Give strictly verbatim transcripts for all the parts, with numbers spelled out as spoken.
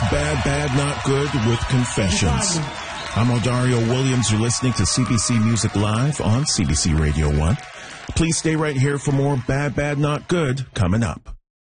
Bad, Bad, Not Good with Confessions. I'm Odario Williams. You're listening to C B C Music Live on C B C Radio one. Please stay right here for more Bad, Bad, Not Good coming up.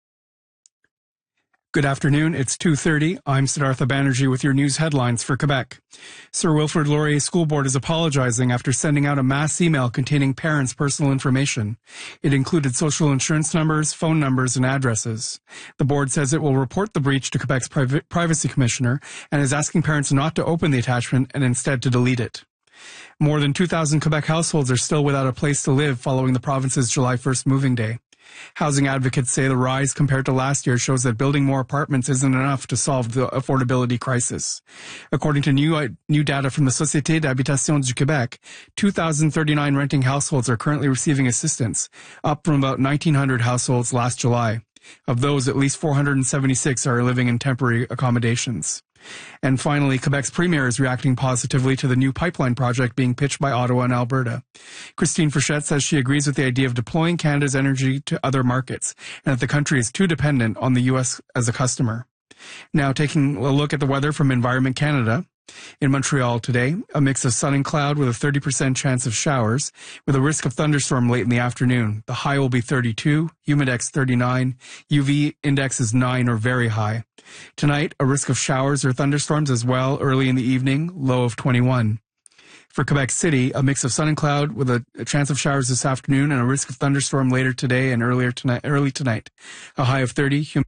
Good afternoon. It's two thirty. I'm Siddhartha Banerjee with your news headlines for Quebec. Sir Wilfrid Laurier School Board is apologizing after sending out a mass email containing parents' personal information. It included social insurance numbers, phone numbers, and addresses. The board says it will report the breach to Quebec's Priv- Privacy Commissioner and is asking parents not to open the attachment and instead to delete it. More than two thousand Quebec households are still without a place to live following the province's July first moving day. Housing advocates say the rise compared to last year shows that building more apartments isn't enough to solve the affordability crisis. According to new uh, new data from the Société d'Habitation du Québec, two thousand thirty-nine renting households are currently receiving assistance, up from about nineteen hundred households last July. Of those, at least four hundred seventy-six are living in temporary accommodations. And finally, Quebec's premier is reacting positively to the new pipeline project being pitched by Ottawa and Alberta. Christine Frechette says she agrees with the idea of deploying Canada's energy to other markets and that the country is too dependent on the U S as a customer. Now, taking a look at the weather from Environment Canada. In Montreal today, a mix of sun and cloud with a thirty percent chance of showers, with a risk of thunderstorm late in the afternoon. The high will be thirty-two, humidex thirty-nine, U V index is nine or very high. Tonight, a risk of showers or thunderstorms as well early in the evening, low of twenty-one. For Quebec City, a mix of sun and cloud with a, a chance of showers this afternoon and a risk of thunderstorm later today and earlier tonight, early tonight. A high of thirty, hum-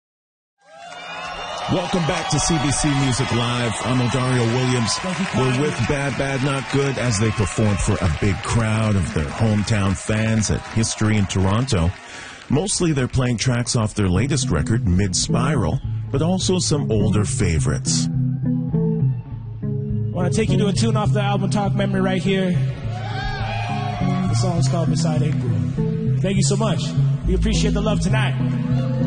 Welcome back to C B C Music Live. I'm Odario Williams. We're with Bad, Bad, Not Good as they performed for a big crowd of their hometown fans at History in Toronto. Mostly they're playing tracks off their latest record, Mid-Spiral, but also some older favorites. I want to take you to a tune off the album Talk Memory right here. The song is called Beside April. Thank you so much. We appreciate the love tonight.